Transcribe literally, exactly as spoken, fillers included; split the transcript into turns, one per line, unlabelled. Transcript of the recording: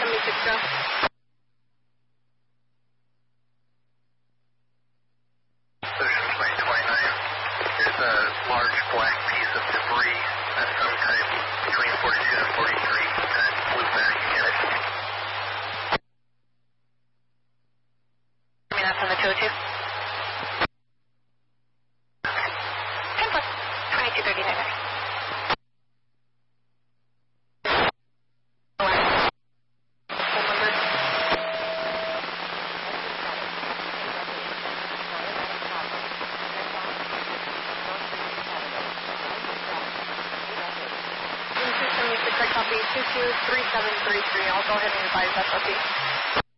seventy-six, go.
Ocean Flight twenty-nine. There's a large black piece of debris at some time between forty-two and forty-three that flew back at it.
I mean, that's on the two oh two. ten plus twenty-two thirty-nine. Copy two two three seven three three. I'll go ahead and advise S L P.